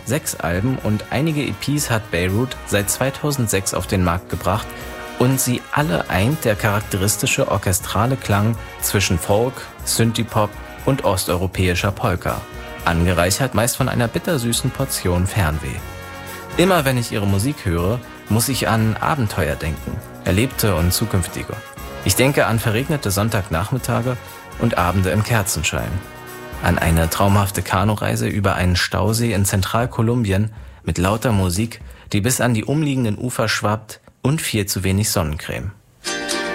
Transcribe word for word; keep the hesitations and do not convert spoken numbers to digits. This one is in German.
Sechs Alben und einige E Ps hat Beirut seit zweitausendsechs auf den Markt gebracht und sie alle eint der charakteristische orchestrale Klang zwischen Folk, Synthie-Pop und osteuropäischer Polka, angereichert meist von einer bittersüßen Portion Fernweh. Immer wenn ich ihre Musik höre, muss ich an Abenteuer denken, erlebte und zukünftige. Ich denke an verregnete Sonntagnachmittage und Abende im Kerzenschein. An eine traumhafte Kanureise über einen Stausee in Zentralkolumbien mit lauter Musik, die bis an die umliegenden Ufer schwappt und viel zu wenig Sonnencreme.